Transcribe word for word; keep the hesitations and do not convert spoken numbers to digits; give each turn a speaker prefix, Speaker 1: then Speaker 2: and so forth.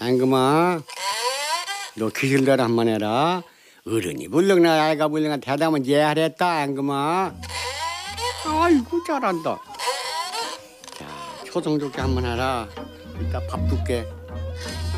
Speaker 1: 앵금아, 너 기술대로 한번 해라. 어른이 불렁나 아이가 불렁나 대답은 예하랬다 앵금아. 아이고 잘한다. 자, 초성 좋게 한번 해라. 이따 밥 줄게.